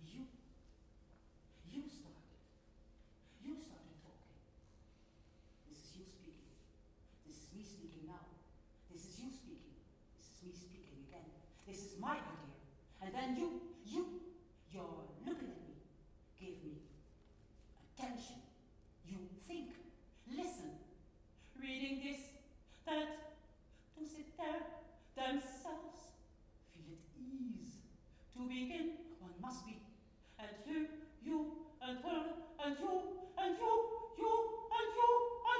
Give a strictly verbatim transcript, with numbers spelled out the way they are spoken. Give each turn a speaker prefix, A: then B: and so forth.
A: You, you started. You started talking. This is you speaking. This is me speaking now. This is you speaking. This is me speaking again. This is my idea. And then you, you, you're looking at me. Give me attention. You think. Listen. Reading this, that, to sit there, themselves. Feel at ease. To begin, one must be. And you, you, and her, and you, and you, you, and you,